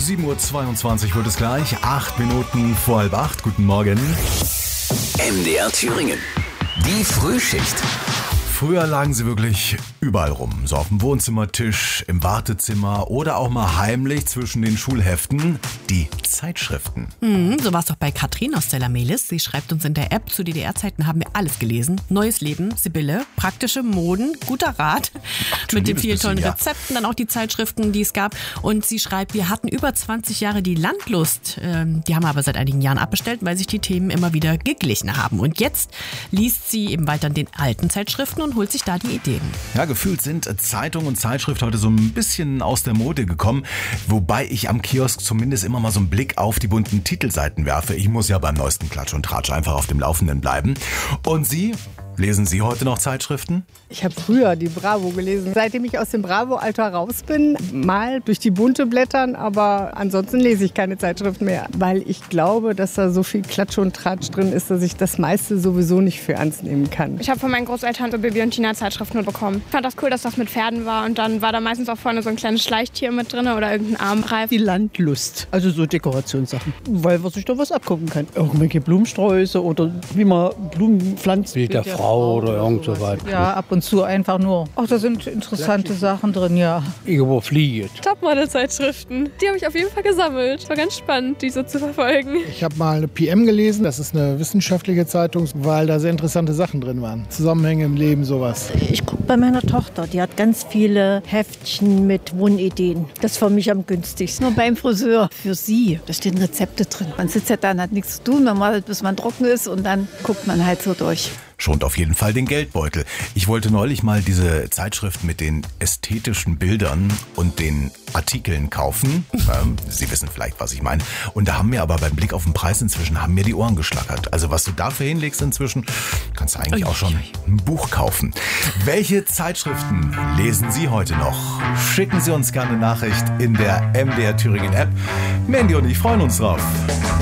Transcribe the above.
7:22 Uhr wird es gleich. 8 Minuten vor 7:30. Guten Morgen. MDR Thüringen. Die Frühschicht. Früher lagen sie wirklich überall rum. So auf dem Wohnzimmertisch, im Wartezimmer oder auch mal heimlich zwischen den Schulheften. Die Zeitschriften. So war es doch bei Katrin aus Zellamelis. Sie schreibt uns in der App, zu DDR-Zeiten haben wir alles gelesen. Neues Leben, Sibylle, praktische Moden, guter Rat. Mit den vielen tollen Rezepten, dann auch die Zeitschriften, die es gab. Und sie schreibt, wir hatten über 20 Jahre die Landlust. Die haben wir aber seit einigen Jahren abbestellt, weil sich die Themen immer wieder geglichen haben. Und jetzt liest sie eben weiter in den alten Zeitschriften und holt sich da die Ideen. Ja, gefühlt sind Zeitung und Zeitschrift heute so ein bisschen aus der Mode gekommen, wobei ich am Kiosk zumindest immer mal so einen Blick auf die bunten Titelseiten werfe. Ich muss ja beim neuesten Klatsch und Tratsch einfach auf dem Laufenden bleiben. Und Sie? Lesen Sie heute noch Zeitschriften? Ich habe früher die Bravo gelesen. Seitdem ich aus dem Bravo-Alter raus bin, mal durch die bunte blättern, aber ansonsten lese ich keine Zeitschriften mehr, weil ich glaube, dass da so viel Klatsch und Tratsch drin ist, dass ich das meiste sowieso nicht für ernst nehmen kann. Ich habe von meinen Großeltern so Bibi und Tina Zeitschriften bekommen. Ich fand das cool, dass das mit Pferden war und dann war da meistens auch vorne so ein kleines Schleichtier mit drin oder irgendein Armreif. Die Landlust, also so Dekorationssachen, weil man sich da was abgucken kann. Irgendwelche Blumensträuße oder wie man Blumen pflanzt. Bild der Frau oder irgend so weiter. Ja, ab und zu einfach nur. Ach, da sind interessante Sachen drin, ja. Irgendwo fliegt. Topmodel-Zeitschriften, die habe ich auf jeden Fall gesammelt. War ganz spannend, die so zu verfolgen. Ich habe mal eine PM gelesen, das ist eine wissenschaftliche Zeitung, weil da sehr interessante Sachen drin waren. Zusammenhänge im Leben, sowas. Ich gucke bei meiner Tochter, die hat ganz viele Heftchen mit Wohnideen. Das ist für mich am günstigsten. Nur beim Friseur. Für sie, da stehen Rezepte drin. Man sitzt ja da und hat nichts zu tun, man wartet, bis man trocken ist und dann guckt man halt so durch. Schont auf jeden Fall den Geldbeutel. Ich wollte neulich mal diese Zeitschrift mit den ästhetischen Bildern und den Artikeln kaufen. Sie wissen vielleicht, was ich meine. Und da haben mir aber beim Blick auf den Preis inzwischen haben mir die Ohren geschlackert. Also was du dafür hinlegst inzwischen, kannst du eigentlich auch schon ein Buch kaufen. Welche Zeitschriften lesen Sie heute noch? Schicken Sie uns gerne eine Nachricht in der MDR Thüringen App. Mandy und ich freuen uns drauf.